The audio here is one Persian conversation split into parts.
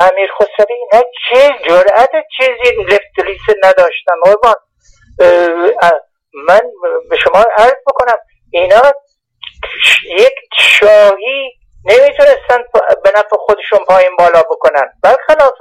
امیر خسروی اینا چه جرأت چیزی لفتلیس نداشتن. قربان من به شما عرض بکنم اینا یک شاهی نمیتونستن به نفع خودشون پایین بالا بکنن، برخلاف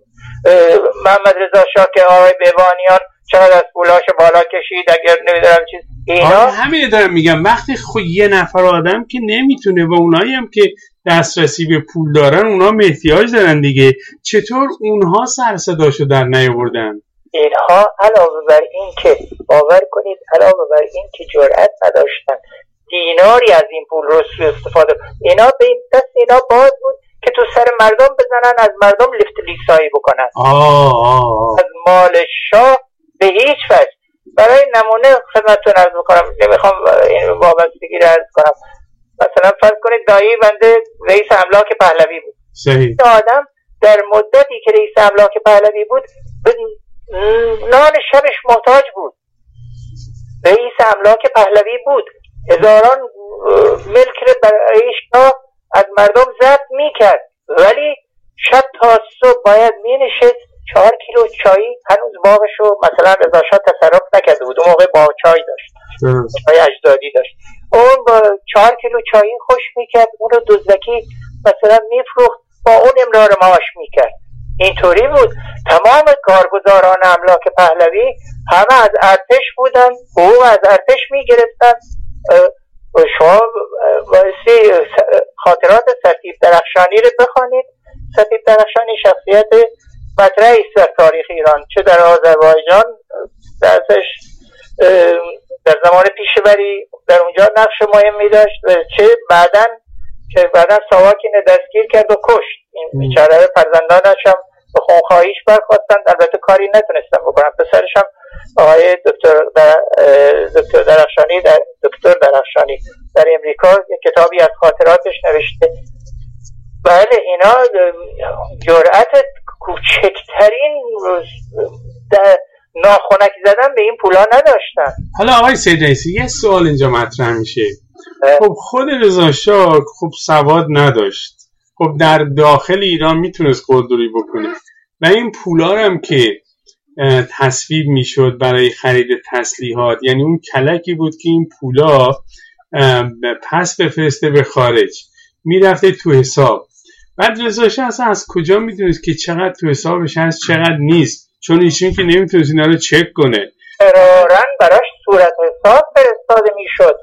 محمد رضا شاه که آقای بهبانیان چقدر از پولاش بالا کشید. اگر نمیدونم چیز اینا همین دارم میگم وقتی یه نفر آدم که نمیتونه و اونایی هم که دسترسی به پول دارن اونا هم احتیاج دارن دیگه، چطور اونها سر صداشو در نیاوردن؟ اینها علاوه بر این که باور کنید علاوه بر این که جرأت نداشتن دیناری از این پول رو استفاده، اینا به این دست اینا باز بود که تو سر مردم بزنن، از مردم لیفت لیسایی بکنن. از مال شاه به هیچ وجه. برای نمونه خدمتتون عرض میکنم، نمیخوام این وابستگی رو عرض کنم، مثلا فرض کنید دایی بنده رئیس املاک پهلوی بود. صحیح. آدم در مدتی که رئیس املاک پهلوی بود به نان شبش محتاج بود. رئیس املاک پهلوی بود، هزاران ملک رو برای شاه از مردم ضبط میکرد، ولی شب تا صبح باید مینشست 4 کیلو چای، هنوز باغشو مثلا رضا شاه تصرف نکرده بود، اون موقع باغ چای داشت، چای اجدادی داشت، اون با 4 کیلو چای خوش میکرد، اون رو دزدکی مثلا میفروخت، با اون امرار معاش میکرد. اینطوری بود. تمام کارگزاران املاک پهلوی همه از ارتش بودن، حقوق از ارتش میگرفتن. شما واسه خاطرات سفید درخشانی رو بخوانید. سفید درخشانی شخصیت مطرحی است در تاریخ ایران، چه در آذربایجان درسش در زمان پیشوری در اونجا نقش مهمی داشت، چه بعدن ساواکین دستگیر کرد و کشت. این بیچاره فرزندانش هم به خونخواهیش برخواستند، البته کاری نتونستن بکنن. پسرش هم آقای دکتر درخشانی در امریکا یک کتابی از خاطراتش نوشته. بله اینا جرأت کوچکترین ناخنک زدن به این پولا نداشتن. حالا آقای سید رئیسی یه سوال اینجا مطرح میشه. خب خود رضا شاه خب سواد نداشت، خب در داخل ایران میتونست قلدری بکنه و این پولا هم که تصویب میشد برای خرید تسلیحات، یعنی اون کلکی بود که این پولا پس بفرسته به خارج، میرفته تو حساب. بعد رضا شاه اصلا از کجا میدونست که چقدر تو حسابش هست چقدر نیست؟ چون ایشون که نمیتونست اینا رو چک کنه. قرارن براش صورت حساب فرستاده میشد.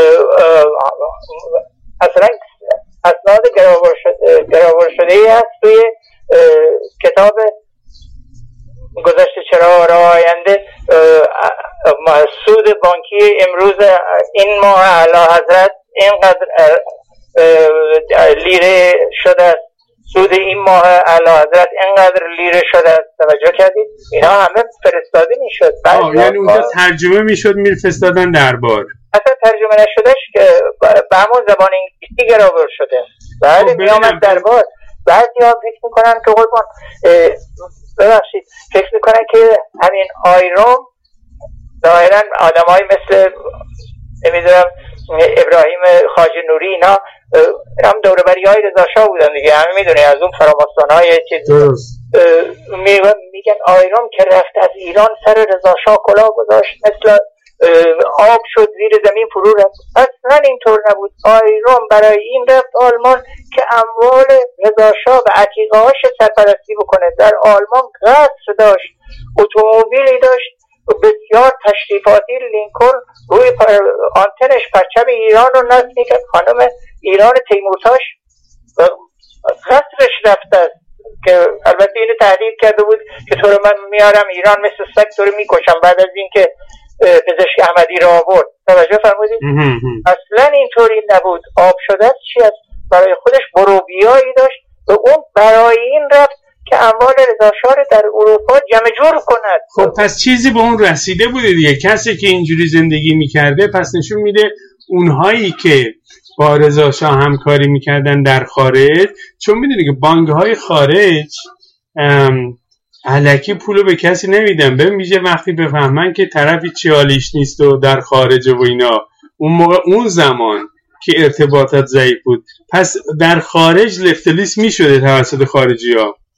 اصلا اسناد گراور شده ای هست توی کتاب گذشته چرا را آینده. سود بانکی امروز این ماه اعلی حضرت اینقدر لیره شده است، سود این ماه اعلی حضرت اینقدر لیره شده است. توجه کردید؟ اینا همه فرستاده میشد. یعنی اونجا ترجمه میشد میفرستادن دربار. اصلا ترجمه نشدهش که به همون زبان انگلیسی گراور شده. بله میامد دربار. بعضی ها فکر میکنن که قربان ببخشید فکر میکنن که همین آیروم ظاهرا آدم های مثل نمیدونم ابراهیم خواجه نوری اینا هم دوربری های رضا شاه بودن دیگه، همه میدونی از اون فراماسون های چیز میگن آیروم که رفت از ایران سر رضا شاه کلاه گذاشت مثل آب شد زیر زمین فرو رفت. اصلا اینطور نبود. آیروم برای این رفت آلمان که اموال رضا شاه و عتیقه هاش سرپرستی بکنه. در آلمان قصر داشت، اتومبیلی داشت بسیار تشریفاتی، لینکلن روی آنتنش پرچم ایران رو نصب میکرد. خانم ایران تیمورتاش قصرش رفته است که البته اینو تهدید کرده بود که تو رو من میارم ایران مثل سگ تو رو میکشم بعد از اینکه پزشک احمدی را آورد. توجه فرمودید؟ اصلا اینطوری نبود. آب شده است چی است؟ برای خودش بروبیایی داشت و اون برای این رفت که اموال رضا شاه در اروپا جمع جور کند. خب پس چیزی به اون رسیده بوده دیگه. کسی که اینجوری زندگی میکرده پس نشون میده اونهایی که با رضا شاه همکاری میکردن در خارج، چون میدونی که بانک‌های خارج الکی پولو به کسی نمیدن. ببین میشه وقتی بفهمن که طرفی چی حالیش نیست و در خارج و اینا، اون موقع اون زمان که ارتباطات ضعیف بود، پس در خارج لفتلیس میشده توسط خارجی ها.